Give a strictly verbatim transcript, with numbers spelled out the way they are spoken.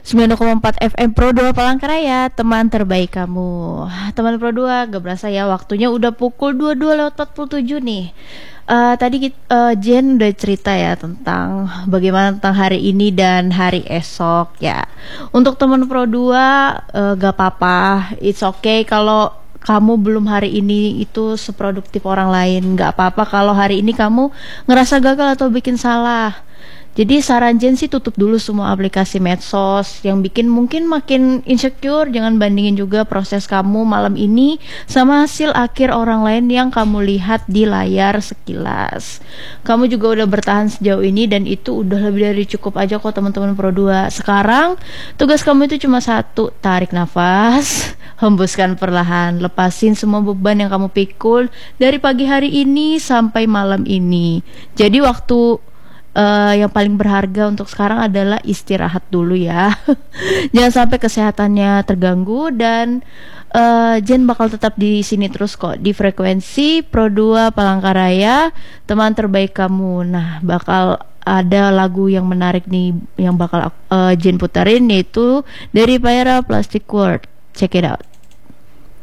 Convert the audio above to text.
sembilan koma empat F M Pro dua Palangkaraya, teman terbaik kamu. Teman Pro dua, gak berasa ya waktunya udah pukul dua puluh dua lewat empat puluh tujuh nih. Uh, tadi uh, Jen udah cerita ya tentang bagaimana tentang hari ini dan hari esok ya. Untuk teman Pro dua, uh, gak apa-apa, it's okay kalau kamu belum hari ini itu seproduktif orang lain. Gak apa-apa kalau hari ini kamu ngerasa gagal atau bikin salah. Jadi saran Jen sih tutup dulu semua aplikasi medsos yang bikin mungkin makin insecure. Jangan bandingin juga proses kamu malam ini sama hasil akhir orang lain yang kamu lihat di layar sekilas. Kamu juga udah bertahan sejauh ini dan itu udah lebih dari cukup aja kok teman-teman Pro dua. Sekarang tugas kamu itu cuma satu, tarik nafas, hembuskan perlahan, lepasin semua beban yang kamu pikul dari pagi hari ini sampai malam ini. Jadi waktu Uh, yang paling berharga untuk sekarang adalah istirahat dulu ya. Jangan sampai kesehatannya terganggu dan uh, Jen bakal tetap di sini terus kok di frekuensi Pro dua Palangkaraya, teman terbaik kamu. Nah, bakal ada lagu yang menarik nih yang bakal uh, Jen putarin, yaitu dari Paira Plastic World. Check it out.